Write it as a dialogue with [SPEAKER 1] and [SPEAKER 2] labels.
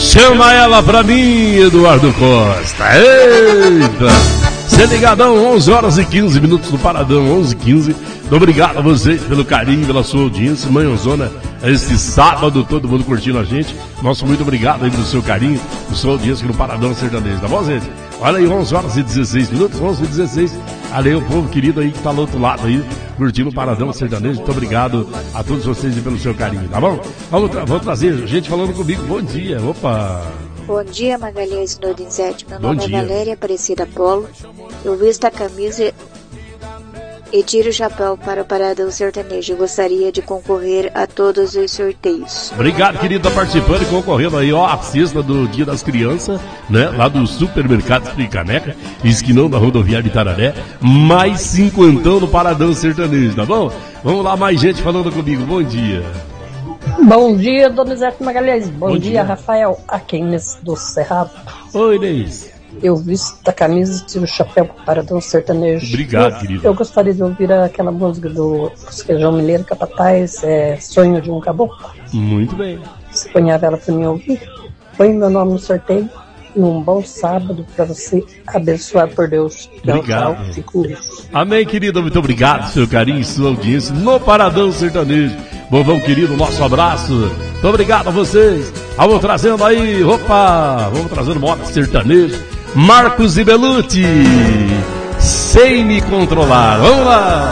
[SPEAKER 1] Chama ela pra mim, Eduardo Costa. Eita! Você ligadão, 11 horas e 15 minutos no Paradão, 11h15. Obrigado a vocês pelo carinho, pela sua audiência. Manhãzona, este sábado, todo mundo curtindo a gente. Nosso muito obrigado aí pelo seu carinho, pela sua audiência aqui no Paradão Sertanejo, tá bom, gente? Olha aí, 11 horas e 16 minutos, 11h16. Olha aí o povo querido aí que tá do outro lado aí, curtindo o Paradão Sertanejo. Muito obrigado a todos vocês pelo seu carinho, tá bom? Vamos trazer gente falando comigo. Bom dia, opa!
[SPEAKER 2] Bom dia, Magalhães do Donizete. Meu nome é Valéria Aparecida Polo. Eu visto a camisa e tiro o chapéu para o Paradão Sertanejo. Eu gostaria de concorrer a todos os sorteios.
[SPEAKER 1] Obrigado, querido, tá participando e concorrendo aí, ó, a cesta do Dia das Crianças, né, lá do Supermercado Fricaneca, esquinão da rodoviária de Itararé, mais 50 no Paradão Sertanejo, tá bom? Vamos lá, mais gente falando comigo, bom dia.
[SPEAKER 3] Bom dia, Donizete Magalhães. Bom dia, Rafael, aqui Inês do Cerrado.
[SPEAKER 1] Oi, Inês.
[SPEAKER 3] Eu visto a camisa e tiro o chapéu para o Paradão Sertanejo.
[SPEAKER 1] Obrigado, querido.
[SPEAKER 3] Eu gostaria de ouvir aquela música do Feijão Mineiro Capataz, Sonho de um Caboclo.
[SPEAKER 1] Muito bem.
[SPEAKER 3] Você põe a vela para mim ouvir. Põe meu nome no sorteio. E um bom sábado para você, abençoado por Deus.
[SPEAKER 1] Obrigado.
[SPEAKER 3] Fico nisso.
[SPEAKER 1] Amém, querido. Muito obrigado, seu carinho e sua audiência no Paradão Sertanejo. Bovão querido, nosso abraço. Muito obrigado a vocês. Vamos trazendo aí, vamos trazendo moda sertanejo. Marcos e Belucci, Sem Me Controlar. Vamos lá.